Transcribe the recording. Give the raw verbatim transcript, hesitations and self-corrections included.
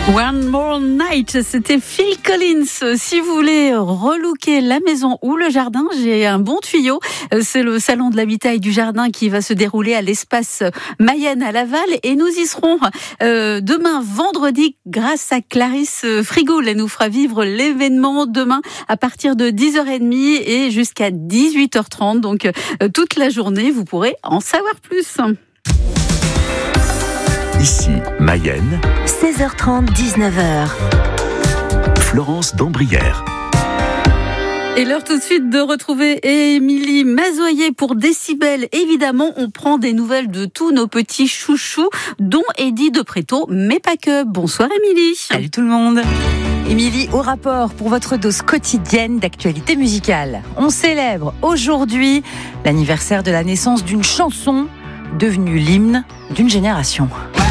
One More Night, c'était Phil Collins. Si vous voulez relooker la maison ou le jardin, j'ai un bon tuyau. C'est le salon de l'habitat et du jardin qui va se dérouler à l'espace Mayenne à Laval et nous y serons euh, demain vendredi grâce à Clarisse Frigoul. Elle nous fera vivre l'événement demain à partir de dix heures trente et jusqu'à dix-huit heures trente. Donc euh, toute la journée, vous pourrez en savoir plus. Ici, Mayenne. seize heures trente, dix-neuf heures. Florence d'Ambrières. Et l'heure tout de suite de retrouver Émilie Mazoyer pour Décibel. Évidemment, on prend des nouvelles de tous nos petits chouchous, dont Eddie de Préto, mais pas que. Bonsoir Émilie. Salut tout le monde. Émilie, au rapport pour votre dose quotidienne d'actualité musicale. On célèbre aujourd'hui l'anniversaire de la naissance d'une chanson devenue l'hymne d'une génération.